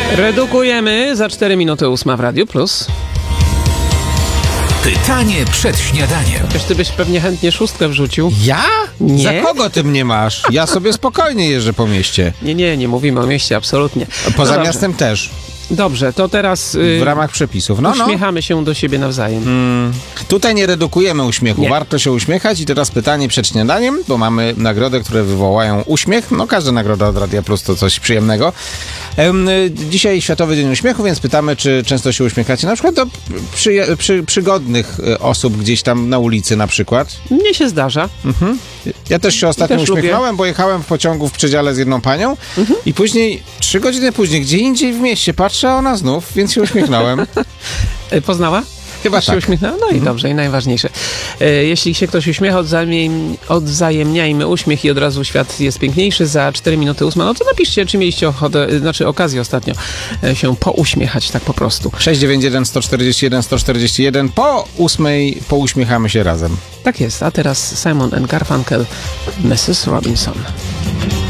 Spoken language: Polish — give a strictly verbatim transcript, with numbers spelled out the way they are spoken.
Redukujemy za cztery minuty ósma w Radiu Plus. Pytanie przed śniadaniem. Przecież ty byś pewnie chętnie szóstkę wrzucił. Ja? Nie? Za kogo ty mnie masz? Ja sobie spokojnie jeżdżę po mieście. Nie, nie, nie mówimy o mieście, absolutnie. Poza No miastem też. Dobrze, to teraz y, W ramach przepisów. No, no. uśmiechamy się do siebie nawzajem. Hmm. Tutaj nie redukujemy uśmiechu. Nie. Warto się uśmiechać. I teraz pytanie przed śniadaniem, bo mamy nagrody, które wywołają uśmiech. No każda nagroda od Radia Plus to coś przyjemnego. Ehm, dzisiaj Światowy Dzień Uśmiechu, więc pytamy, czy często się uśmiechacie na przykład do przy, przy, przygodnych osób gdzieś tam na ulicy na przykład. Mnie się zdarza. Mhm. Ja też się ostatnio też uśmiechnąłem, lubię. bo jechałem w pociągu w przedziale z jedną panią Mhm. i później, trzy godziny później, gdzie indziej w mieście, patrzę, a ona znów, więc się uśmiechnąłem. Y, Poznała? Chyba Też się tak. uśmiechnęła? No i dobrze, i najważniejsze. E, jeśli się ktoś uśmiecha, odzajemni- odwzajemniajmy uśmiech i od razu świat jest piękniejszy. Za cztery minuty ósma, no to napiszcie, czy mieliście ochotę, znaczy okazję ostatnio e, się pouśmiechać, tak po prostu. sześć dziewięć jeden, sto czterdzieści jeden, sto czterdzieści jeden. Po ósmej pouśmiechamy się razem. Tak jest, a teraz Simon and Garfunkel, missus Robinson.